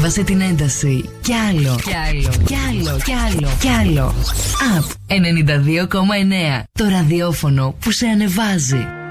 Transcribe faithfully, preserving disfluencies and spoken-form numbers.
Ανέβασε την ένταση. Κι άλλο, κι άλλο, κι άλλο, κι άλλο, κι άλλο. Up ενενήντα δύο κόμμα εννέα. Το ραδιόφωνο που σε ανεβάζει.